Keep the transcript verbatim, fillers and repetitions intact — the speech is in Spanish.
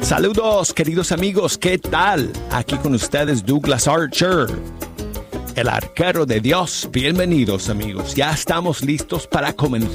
Saludos, queridos amigos, ¿qué tal? Aquí con ustedes Douglas Archer, el arquero de Dios. Bienvenidos, amigos. Ya estamos listos para comenzar